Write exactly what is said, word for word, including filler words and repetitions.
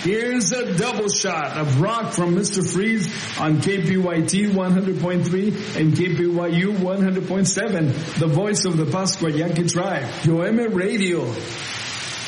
Here's a double shot of rock from Mister Freeze on K P Y T one hundred point three and K P Y U one hundred point seven, the voice of the Pascuayaque tribe. Yo M Radio.